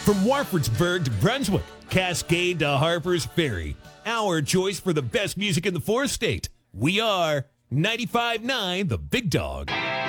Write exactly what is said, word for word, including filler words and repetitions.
From Warfordsburg to Brunswick, Cascade to Harper's Ferry, our choice for the best music in the fourth state. We are ninety-five point nine The Big Dog.